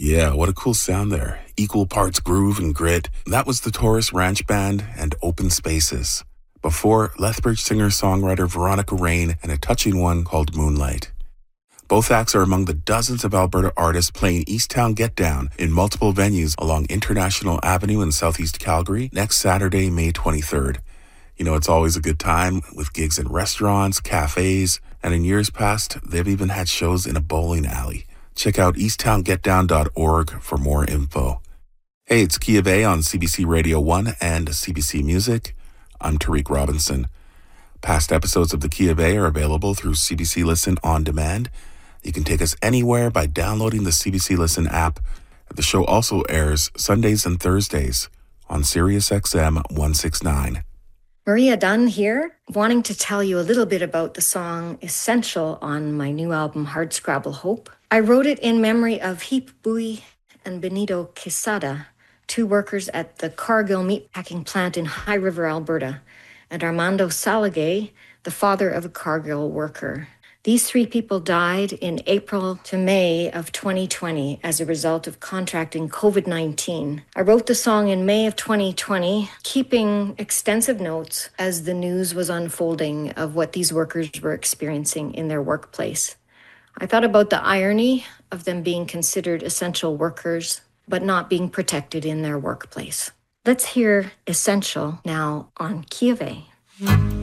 Yeah, what a cool sound there. Equal parts groove and grit. That was the Taurus Ranch Band and Open Spaces. Before, Lethbridge singer-songwriter Veronica Rain and a touching one called Moonlight. Both acts are among the dozens of Alberta artists playing Easttown Get Down in multiple venues along International Avenue in Southeast Calgary next Saturday, May 23rd. You know, it's always a good time with gigs in restaurants, cafes, and in years past, they've even had shows in a bowling alley. Check out easttowngetdown.org for more info. Hey, it's Key of A on CBC Radio 1 and CBC Music. I'm Tariq Robinson. Past episodes of the Key of A are available through CBC Listen On Demand. You can take us anywhere by downloading the CBC Listen app. The show also airs Sundays and Thursdays on SiriusXM 169. Maria Dunn here, wanting to tell you a little bit about the song Essential on my new album Hardscrabble Hope. I wrote it in memory of Heap Bui and Benito Quesada, two workers at the Cargill meatpacking plant in High River, Alberta, and Armando Salagay, the father of a Cargill worker. These three people died in April to May of 2020 as a result of contracting COVID-19. I wrote the song in May of 2020, keeping extensive notes as the news was unfolding of what these workers were experiencing in their workplace. I thought about the irony of them being considered essential workers, but not being protected in their workplace. Let's hear Essential now on Key of A.